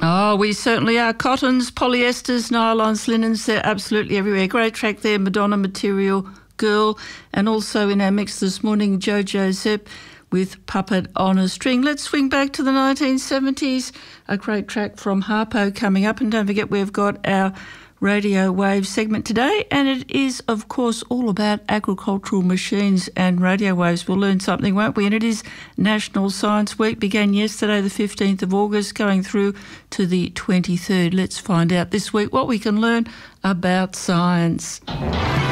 Oh, we certainly are. Cottons, polyesters, nylons, linens, they're absolutely everywhere. Great track there, Madonna, Material Girl. And also in our mix this morning, Jojo Zepp with Puppet on a String. Let's swing back to the 1970s. A great track from Harpo coming up. And don't forget, we've got our Radio Wave segment today, and it is, of course, all about agricultural machines and radio waves. We'll learn something, won't we? And it is National Science Week. Began yesterday, the 15th of August, going through to the 23rd. Let's find out this week what we can learn about science.